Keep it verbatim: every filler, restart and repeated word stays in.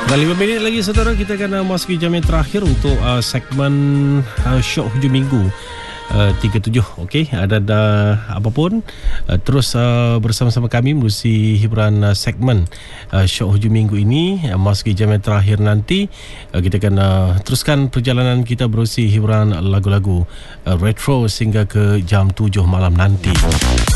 Dan lima minit lagi saudara, kita akan uh, masuki jam yang terakhir untuk uh, segmen uh, Syok Hujung Minggu uh, tiga puluh tujuh. Okey, ada ada apapun uh, terus uh, bersama-sama kami menerusi hiburan uh, segmen uh, Syok Hujung Minggu ini. Uh, masuki jam yang terakhir nanti uh, kita akan uh, teruskan perjalanan kita berusi hiburan lagu-lagu uh, retro sehingga ke jam tujuh malam nanti.